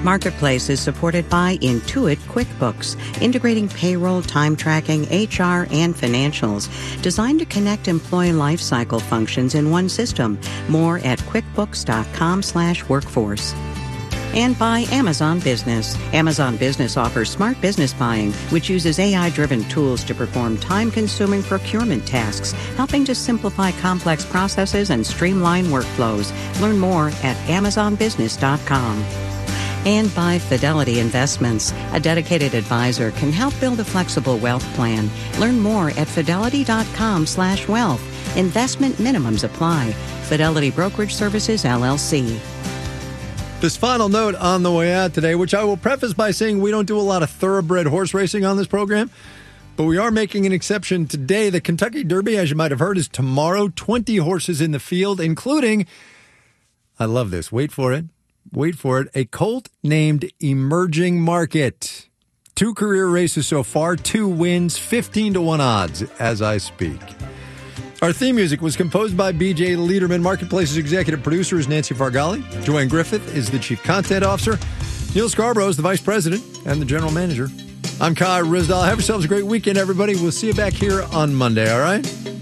Marketplace is supported by Intuit QuickBooks, integrating payroll, time tracking, HR, and financials, designed to connect employee lifecycle functions in one system. More at quickbooks.com/workforce. And by Amazon Business. Amazon Business offers smart business buying, which uses AI-driven tools to perform time-consuming procurement tasks, helping to simplify complex processes and streamline workflows. Learn more at amazonbusiness.com. And by Fidelity Investments. A dedicated advisor can help build a flexible wealth plan. Learn more at fidelity.com/wealth. Investment minimums apply. Fidelity Brokerage Services, LLC. This final note on the way out today, which I will preface by saying we don't do a lot of thoroughbred horse racing on this program, but we are making an exception today. The Kentucky Derby, as you might have heard, is tomorrow. 20 horses in the field, including, I love this, wait for it, a colt named Emerging Market. 2 career races so far, 2 wins, 15-1 odds as I speak. Our theme music was composed by B.J. Lederman. Marketplace's executive producer is Nancy Fargali. Joanne Griffith is the chief content officer. Neil Scarborough is the vice president and the general manager. I'm Kai Ryssdal. Have yourselves a great weekend, everybody. We'll see you back here on Monday, all right?